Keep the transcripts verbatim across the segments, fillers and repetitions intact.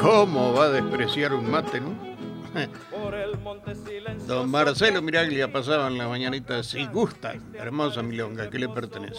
¿Cómo va a despreciar un mate, no? Don Marcelo Miraglia pasaba en la mañanita. Si gusta, hermosa milonga, ¿qué le pertenece?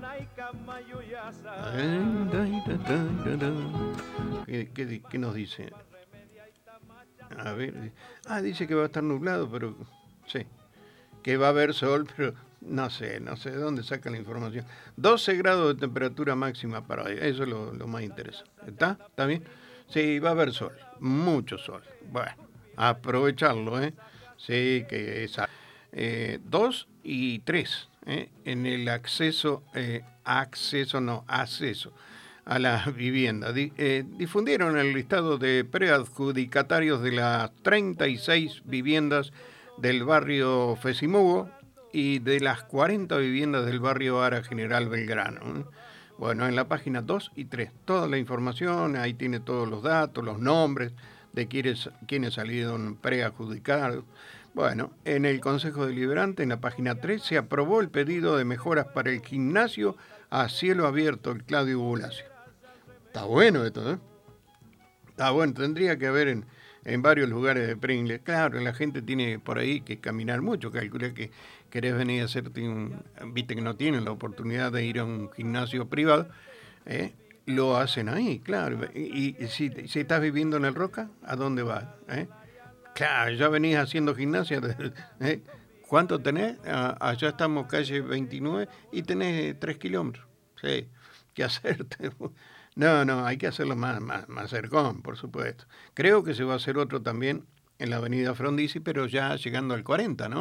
¿Qué, qué, qué nos dice? A ver, ah, dice que va a estar nublado, pero sí, que va a haber sol, pero no sé, no sé de dónde saca la información. doce grados de temperatura máxima para hoy, eso es lo, lo más interesante. ¿Está? ¿Está bien? Sí, va a haber sol, mucho sol. Bueno, aprovecharlo, ¿eh? Sí, que es eh, dos y tres, ¿eh? En el acceso, eh, acceso, no, acceso a la vivienda. Di, eh, difundieron el listado de preadjudicatarios de las treinta y seis viviendas del barrio Fesimugo y de las cuarenta viviendas del barrio Ara General Belgrano. ¿eh? Bueno, en la página dos y tres, toda la información, ahí tiene todos los datos, los nombres de quienes, quienes salieron preadjudicados. Bueno, en el Consejo Deliberante, en la página tres, se aprobó el pedido de mejoras para el gimnasio a cielo abierto, el Claudio Bulacio. Está bueno esto, ¿eh? Está bueno, tendría que haber en, en varios lugares de Pringles. Claro, la gente tiene por ahí que caminar mucho, calcula que querés venir a hacerte un... Viste que no tienen la oportunidad de ir a un gimnasio privado, ¿eh? Lo hacen ahí, claro. Y, y si, si estás viviendo en el Roca, ¿a dónde vas? ¿Eh? Claro, ya venís haciendo gimnasia. ¿eh? ¿Cuánto tenés? Ah, allá estamos calle veintinueve y tenés tres kilómetros. Sí, ¿qué hacerte? No, no, hay que hacerlo más, más, más cercón, por supuesto. Creo que se va a hacer otro también en la avenida Frondizi, pero ya llegando al cuarenta, ¿no?